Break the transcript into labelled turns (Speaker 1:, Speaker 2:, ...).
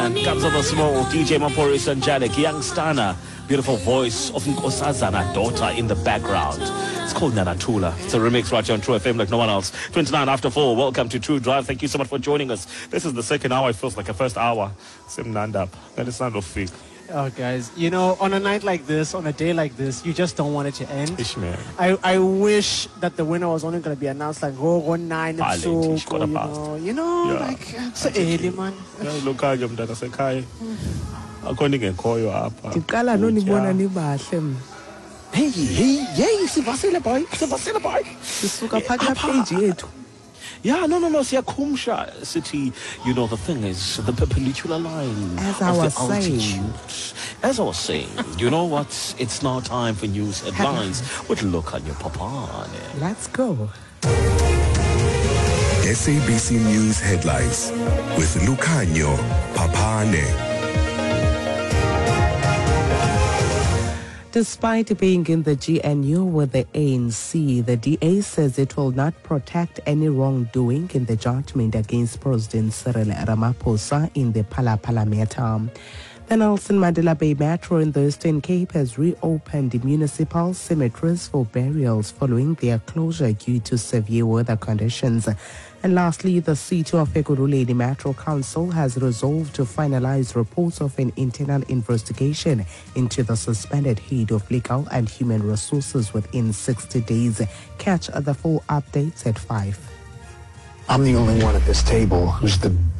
Speaker 1: And comes on the small DJ Maporis Angelic, young stunner, beautiful voice of Nkosazana daughter in the background. It's called Nanatula. It's a remix right here on True FM like no one else. 29 after 4. Welcome to True Drive. Thank you so much for joining us. This is the second hour. It feels like a first hour. Sim Nandap. That is not of fake.
Speaker 2: Oh, guys, you know, on a night like this, on a day like this, you just don't want it to end.
Speaker 1: Ishmael.
Speaker 2: I wish that the winner was only going to be announced like 9 so like it's early, man.
Speaker 1: Look at them that I say, Kai. According to Koyo up.
Speaker 3: Tiqala nonibona nibahle.
Speaker 1: Hey, Sivasile boy.
Speaker 3: Sisuka phakathi page yethu.
Speaker 1: Yeah, no, Siyakumsha City. You know, the thing is, the perpendicular line.
Speaker 3: As I was saying,
Speaker 1: you know what? It's now time for news headlines with Look on your Papa.
Speaker 3: Let's go.
Speaker 4: SABC News headlines with Lucanio Papane.
Speaker 3: Despite being in the GNU with the ANC, the DA says it will not protect any wrongdoing in the judgment against President Cyril Ramaphosa in the Phala matter. The Nelson Mandela Bay Metro in the Eastern Cape has reopened municipal cemeteries for burials following their closure due to severe weather conditions. And lastly, the City of Ekurhuleni Metro Council has resolved to finalize reports of an internal investigation into the suspended head of legal and human resources within 60 days. Catch the full updates at 5.
Speaker 5: I'm the only one at this table who's the